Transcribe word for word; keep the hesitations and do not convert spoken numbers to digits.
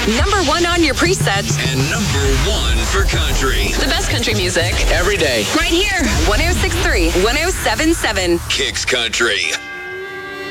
Number one on your preset. And number one for country. The best country music. Every day. Right here. one oh six point three, one oh seven point seven. Kicks Country.